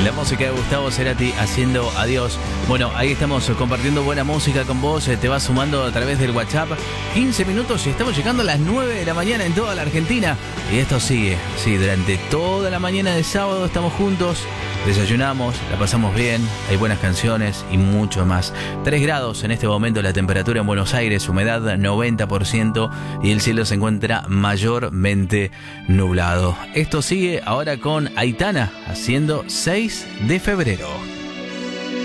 La música de Gustavo Cerati haciendo Adiós. Bueno, ahí estamos compartiendo buena música con vos. Te vas sumando a través del WhatsApp. 15 minutos y estamos llegando a las 9 de la mañana en toda la Argentina. Y esto sigue. Sí, durante toda la mañana de sábado estamos juntos. Desayunamos, la pasamos bien, hay buenas canciones y mucho más. 3 grados en este momento la temperatura en Buenos Aires, humedad 90% y el cielo se encuentra mayormente nublado. Esto sigue ahora con Aitana haciendo 6 de febrero.